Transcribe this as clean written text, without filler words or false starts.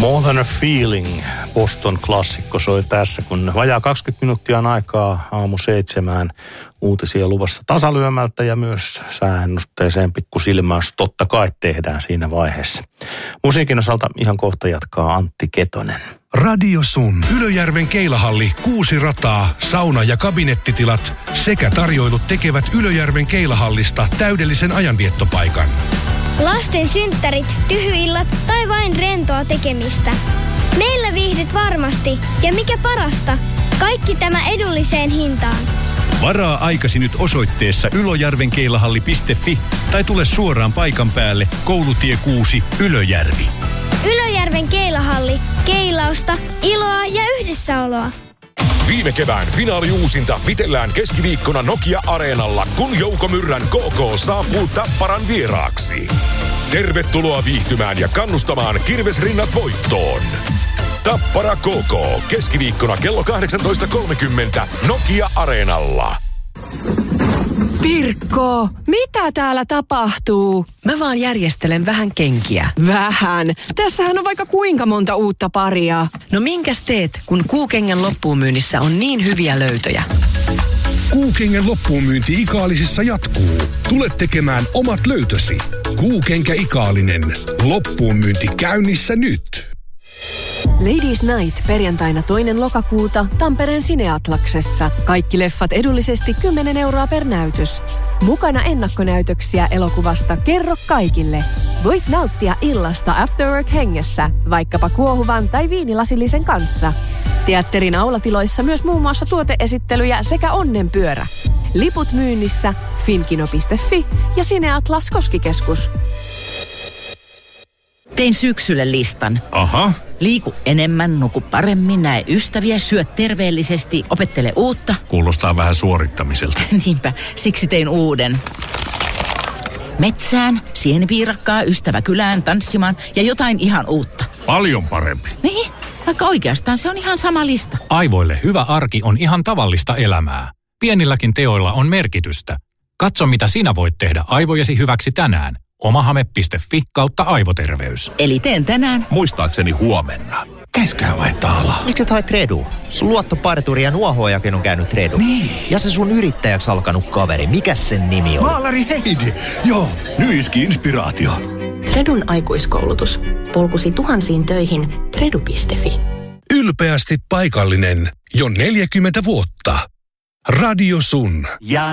More Than a Feeling, Boston-klassikko soi tässä, kun vajaa 20 minuuttia on aikaa aamu 7 uutisia luvassa tasalyömältä ja myös sääennusteeseen pikkusilmäys totta kai tehdään siinä vaiheessa. Musiikin osalta ihan kohta jatkaa Antti Ketonen. Radio Sun. Ylöjärven Keilahalli, 6 rataa, sauna- ja kabinettitilat sekä tarjoilut tekevät Ylöjärven Keilahallista täydellisen ajanviettopaikan. Lasten synttärit, tyhjillat tai vain rentoa tekemistä. Meillä viihdyt varmasti ja mikä parasta, kaikki tämä edulliseen hintaan. Varaa aikasi nyt osoitteessa ylöjärvenkeilahalli.fi tai tule suoraan paikan päälle Koulutie 6 Ylöjärvi. Ylöjärven Keilahalli, keilausta, iloa ja yhdessäoloa. Viime kevään finaaliuusinta pitellään keskiviikkona Nokia-areenalla, kun Jouko Myrrän KK saapuu Tapparan vieraaksi. Tervetuloa viihtymään ja kannustamaan Kirvesrinnat voittoon. Tappara KK, keskiviikkona kello 18.30 Nokia-areenalla. Pirkko, mitä täällä tapahtuu? Mä vaan järjestelen vähän kenkiä. Vähän. Tässähän on vaikka kuinka monta uutta paria. No minkäs teet, kun Kuukengän loppuunmyynnissä on niin hyviä löytöjä? Kuukengen loppuunmyynti Ikaalisissa jatkuu. Tule tekemään omat löytösi. Kuukenkä Ikaalinen. Loppuunmyynti käynnissä nyt. Ladies Night perjantaina 2. lokakuuta Tampereen Cineatlaksessa. Kaikki leffat edullisesti 10 € per näytös. Mukana ennakkonäytöksiä elokuvasta Kerro kaikille. Voit nauttia illasta After Work-hengessä, vaikkapa kuohuvan tai viinilasillisen kanssa. Teatterin aulatiloissa myös muun muassa tuoteesittelyjä sekä onnenpyörä. Liput myynnissä finkino.fi ja Cineatlas Koskikeskus. Tein syksylle listan. Aha. Liiku enemmän, nuku paremmin, näe ystäviä, syö terveellisesti, opettele uutta. Kuulostaa vähän suorittamiselta. Niinpä, siksi tein uuden. Metsään, sienipiirakkaa, ystävä kylään, tanssimaan ja jotain ihan uutta. Paljon parempi. Niin, vaikka oikeastaan se on ihan sama lista. Aivoille hyvä arki on ihan tavallista elämää. Pienilläkin teoilla on merkitystä. Katso, mitä sinä voit tehdä aivojesi hyväksi tänään. omahame.fi/aivoterveys. Eli teen tänään. Muistaakseni huomenna. Käisköhän vaihtaa alaa? Miksi et haet Tredu? Sun luottoparturi ja nuohoojakin on käynyt Tredu. Niin. Ja se sun yrittäjäksi alkanut kaveri, mikäs sen nimi on? Maalari Heidi. Joo, nyt iski inspiraatio. Tredun aikuiskoulutus. Polkusi tuhansiin töihin. Tredu.fi. Ylpeästi paikallinen. Jo 40 vuotta. Radio Sun. Ja